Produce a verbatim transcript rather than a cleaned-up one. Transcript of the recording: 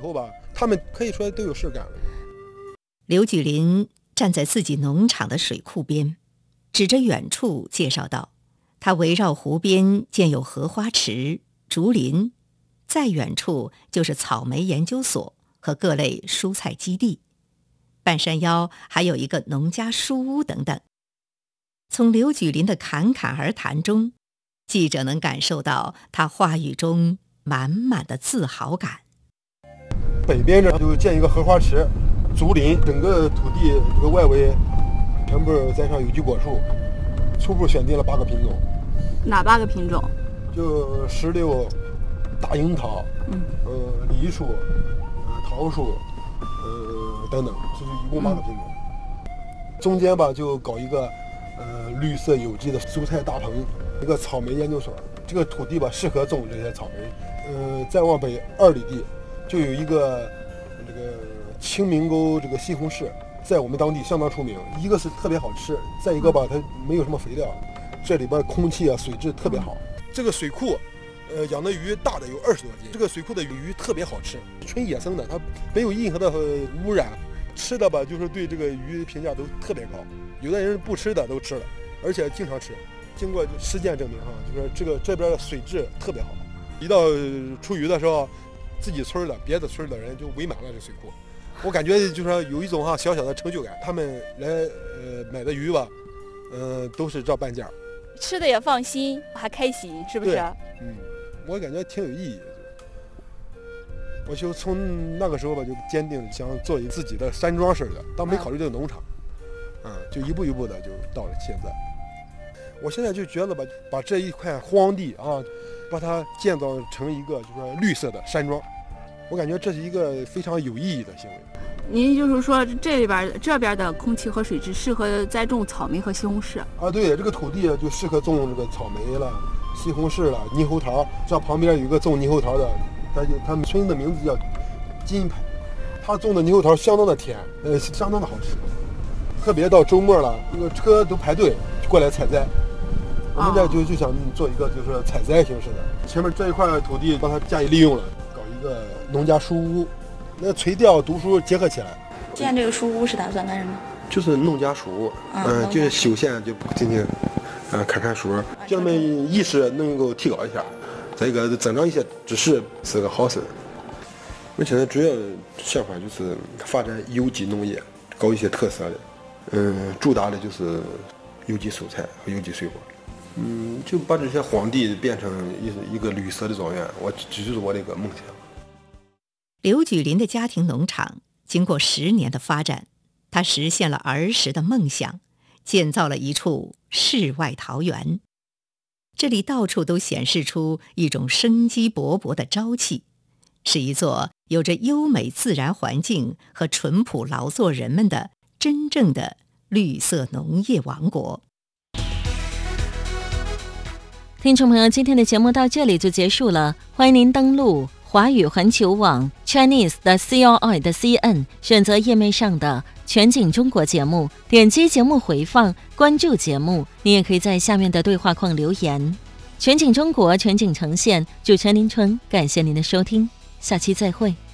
后吧，他们可以说都有事干了。 刘举林站在自己农场的水库边，指着远处介绍道：他围绕湖边建有荷花池、竹林，再远处就是草莓研究所和各类蔬菜基地，半山腰还有一个农家书屋等等。从刘举林的侃侃而谈中，记者能感受到他话语中满满的自豪感。 北边这就建一个荷花池、竹林，整个土地这个外围全部栽上有机果树，初步选定了八个品种。 哪八个品种？ 就石榴、大樱桃、嗯、呃梨树、呃桃树，呃等等，这是一共八个品种。嗯、中间吧就搞一个呃绿色有机的蔬菜大棚，一个草莓研究所。这个土地吧适合种这些草莓。呃，再往北二里地就有一个这个清明沟这个西红柿，在我们当地相当出名。一个是特别好吃，再一个吧它没有什么肥料，这里边空气啊水质特别好。这个水库呃养的鱼大的有二十多斤，这个水库的鱼特别好吃，纯野生的，它没有任何的污染。吃的吧就是对这个鱼评价都特别高，有的人不吃的都吃了，而且经常吃。经过实践证明哈，就是这个这边的水质特别好。一到出鱼的时候，自己村的、别的村的人就围满了这水库，我感觉就是说有一种哈小小的成就感。他们来呃买的鱼吧，呃都是照半价， 吃的也放心，还开心，是不是？ 嗯，我感觉挺有意义的。我就从那个时候吧，就坚定想做一自己的山庄式的，倒没考虑这个农场，嗯，就一步一步的就到了现在。我现在就觉得吧，把这一块荒地啊，把它建造成一个就是说绿色的山庄，我感觉这是一个非常有意义的行为。 您就是说这里边这边的空气和水质适合栽种草莓和西红柿啊？对，这个土地就适合种这个草莓了、西红柿了、猕猴桃。这旁边有一个种猕猴桃的，他就他们村的名字叫金牌，他种的猕猴桃相当的甜，呃，相当的好吃。特别到周末了，这个车都排队过来采摘。我们这就就想做一个就是采摘形式的，前面这一块土地把它加以利用了，搞一个农家书屋，那垂钓读书结合起来。 建这个书屋是打算干什么？ 就是农家书屋，嗯、呃，就是修线就进行，呃，看看书，叫他们意识能够提高一下，再一个增长一些知识是个好事。我现在主要想法就是发展有机农业，搞一些特色的，嗯，主打的就是有机蔬菜和有机水果。嗯，就把这些荒地变成一一个绿色的庄园，我这就是我的一个梦想。 刘举林的家庭农场经过十年的发展，他实现了儿时的梦想，建造了一处世外桃源。这里到处都显示出一种生机勃勃的朝气，是一座有着优美自然环境和淳朴劳作人们的真正的绿色农业王国。 听众朋友，今天的节目到这里就结束了，欢迎您登录华语环球网 Chinese 的 C O I 的 C N， 选择页面上的全景中国节目，点击节目回放，关注节目。你也可以在下面的对话框留言。全景中国，全景呈现，主持人林春，感谢您的收听，下期再会。